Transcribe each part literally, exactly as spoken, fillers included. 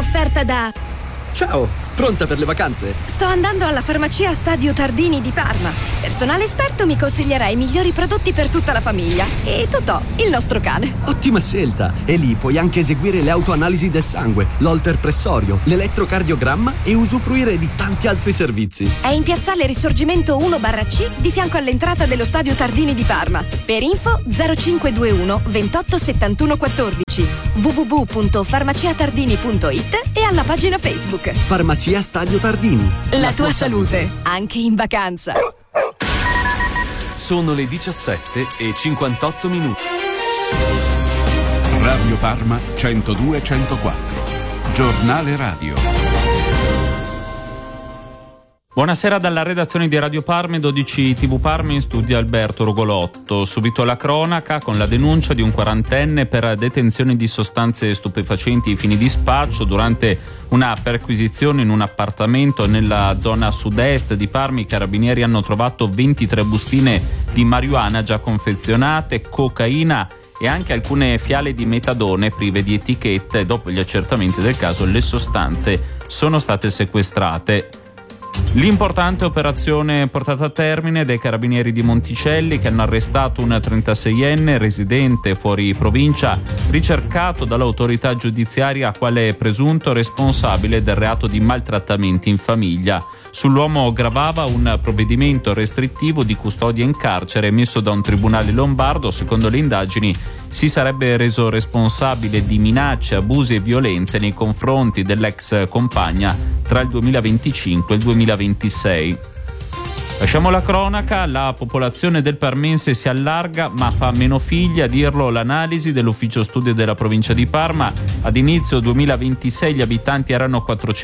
offerta da... Ciao, pronta per le vacanze? Sto andando alla farmacia Stadio Tardini di Parma. Personale esperto mi consiglierà i migliori prodotti per tutta la famiglia. E Totò, il nostro cane. Ottima scelta! E lì puoi anche eseguire le autoanalisi del sangue, l'holter pressorio, l'elettrocardiogramma e usufruire di tanti altri servizi. È in piazzale Risorgimento uno barra C di fianco all'entrata dello Stadio Tardini di Parma. Per info zero cinque due uno ventotto settantuno quattordici, w w w punto farmaciatardini punto it e alla pagina Facebook. Farmacia Stadio Tardini. La, La tua, tua salute, salute, anche in vacanza. Sono le diciassette e cinquantotto minuti. Radio Parma centodue centoquattro. Giornale radio. Buonasera dalla redazione di Radio Parma e dodici tivù Parma, in studio Alberto Rugolotto. Subito la cronaca con la denuncia di un quarantenne per detenzione di sostanze stupefacenti ai fini di spaccio durante una perquisizione in un appartamento nella zona sud-est di Parma. I carabinieri hanno trovato ventitré bustine di marijuana già confezionate, cocaina e anche alcune fiale di metadone prive di etichette. Dopo gli accertamenti del caso, le sostanze sono state sequestrate. L'importante operazione portata a termine dai carabinieri di Monticelli, che hanno arrestato un trentaseienne residente fuori provincia, ricercato dall'autorità giudiziaria quale presunto responsabile del reato di maltrattamenti in famiglia. Sull'uomo gravava un provvedimento restrittivo di custodia in carcere emesso da un tribunale lombardo. Secondo le indagini si sarebbe reso responsabile di minacce, abusi e violenze nei confronti dell'ex compagna tra il duemilaventicinque e il duemilaventisei. Lasciamo la cronaca. La popolazione del parmense si allarga ma fa meno figli, a dirlo l'analisi dell'ufficio studio della provincia di Parma. Ad inizio duemilaventisei gli abitanti erano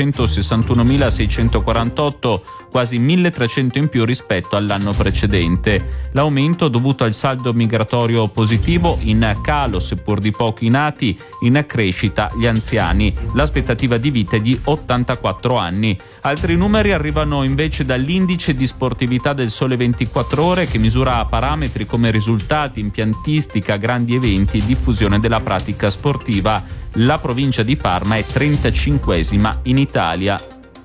quattrocentosessantunomilaseicentoquarantotto, quasi milletrecento in più rispetto all'anno precedente. L'aumento dovuto al saldo migratorio positivo, in calo seppur di pochi nati, in crescita gli anziani. L'aspettativa di vita è di ottantaquattro anni. Altri numeri arrivano invece dall'indice di sportività del Sole ventiquattro Ore, che misura parametri come risultati, impiantistica, grandi eventi e diffusione della pratica sportiva. La provincia di Parma è trentacinquesima in Italia.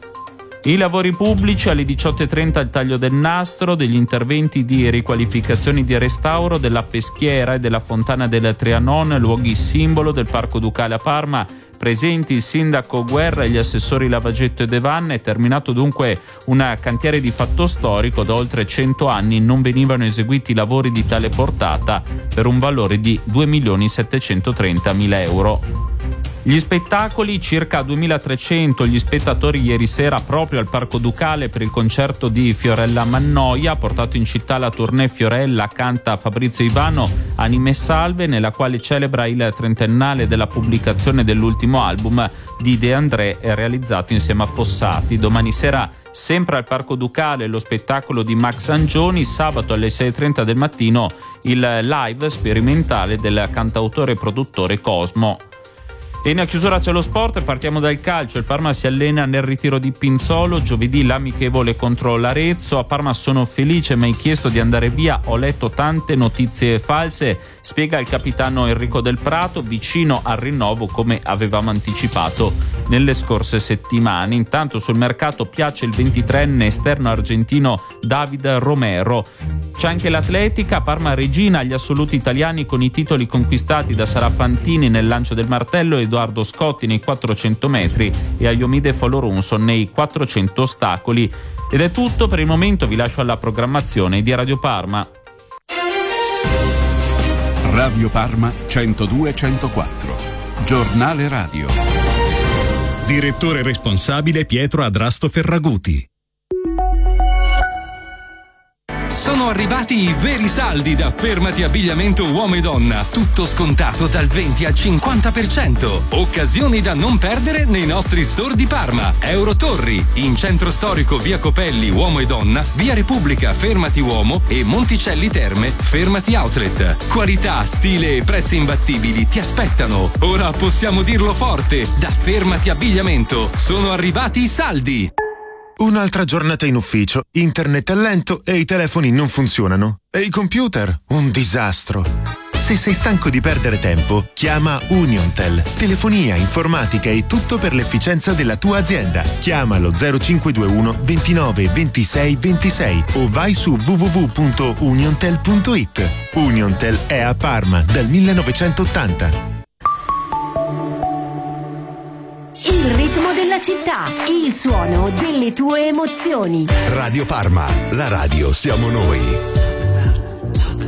I lavori pubblici alle diciotto e trenta, il taglio del nastro degli interventi di riqualificazione e di restauro della Peschiera e della Fontana del Trianon, luoghi simbolo del Parco Ducale a Parma. Presenti il sindaco Guerra e gli assessori Lavagetto e Devanna. È terminato dunque un cantiere di fatto storico. Da oltre cento anni non venivano eseguiti lavori di tale portata, per un valore di due milioni settecentotrentamila euro. Gli spettacoli, circa duemilatrecento gli spettatori ieri sera proprio al Parco Ducale per il concerto di Fiorella Mannoia. Ha portato in città la tournée Fiorella canta Fabrizio Ivano, Anime Salve, nella quale celebra il trentennale della pubblicazione dell'ultimo album di De André, realizzato insieme a Fossati. Domani sera, sempre al Parco Ducale, lo spettacolo di Max Angioni. Sabato alle sei e trenta del mattino il live sperimentale del cantautore e produttore Cosmo. E in chiusura c'è lo sport. Partiamo dal calcio. Il Parma si allena nel ritiro di Pinzolo. Giovedì l'amichevole contro l'Arezzo. A Parma sono felice, mi hai chiesto di andare via, ho letto tante notizie false, spiega il capitano Enrico Del Prato, vicino al rinnovo come avevamo anticipato nelle scorse settimane. Intanto sul mercato piace il ventitreenne esterno argentino David Romero. C'è anche l'atletica. Parma regina agli assoluti italiani con i titoli conquistati da Sara Fantini nel lancio del martello, Edoardo Scotti nei quattrocento metri e Ayomide Foloronson nei quattrocento ostacoli. Ed è tutto per il momento, vi lascio alla programmazione di Radio Parma. Radio Parma centodue centoquattro. Giornale radio. Direttore responsabile Pietro Adrasto Ferraguti. Sono arrivati i veri saldi da Fermati Abbigliamento Uomo e Donna. Tutto scontato dal venti al cinquanta per cento. Occasioni da non perdere nei nostri store di Parma. Eurotorri, in centro storico via Copelli Uomo e Donna, via Repubblica Fermati Uomo e Monticelli Terme Fermati Outlet. Qualità, stile e prezzi imbattibili ti aspettano. Ora possiamo dirlo forte, da Fermati Abbigliamento sono arrivati i saldi. Un'altra giornata in ufficio, internet è lento e i telefoni non funzionano. E i computer? Un disastro. Se sei stanco di perdere tempo, chiama Uniontel. Telefonia, informatica e tutto per l'efficienza della tua azienda. Chiamalo zero cinque due uno ventinove ventisei ventisei o vai su w w w punto uniontel punto it. Uniontel è a Parma dal millenovecentottanta. Il ritmo della città, il suono delle tue emozioni. Radio Parma, la radio siamo noi.